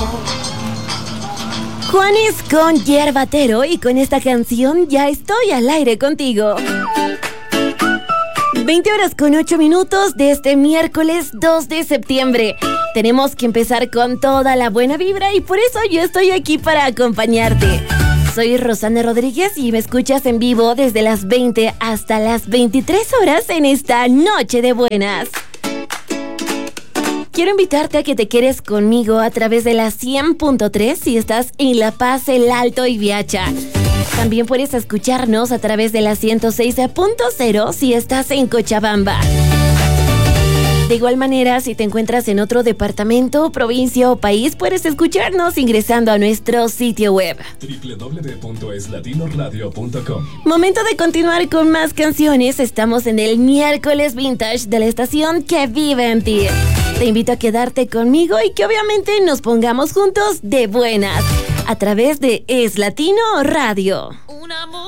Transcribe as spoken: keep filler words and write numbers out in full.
Juanes con Yerbatero, y con esta canción ya estoy al aire contigo. veinte horas con ocho minutos de este miércoles dos de septiembre. Tenemos que empezar con toda la buena vibra y por eso yo estoy aquí para acompañarte. Soy Rosana Rodríguez y me escuchas en vivo desde las veinte hasta las veintitrés horas en esta noche de buenas. Quiero invitarte a que te quedes conmigo a través de la cien punto tres si estás en La Paz, El Alto y Viacha. También puedes escucharnos a través de la ciento seis punto cero si estás en Cochabamba. De igual manera, si te encuentras en otro departamento, provincia o país, puedes escucharnos ingresando a nuestro sitio web doble u doble u doble u punto es latino radio punto com. Momento de continuar con más canciones. Estamos en el miércoles vintage de la estación que vive en ti. Te invito a quedarte conmigo y que obviamente nos pongamos juntos de buenas a través de Es Latino Radio. Una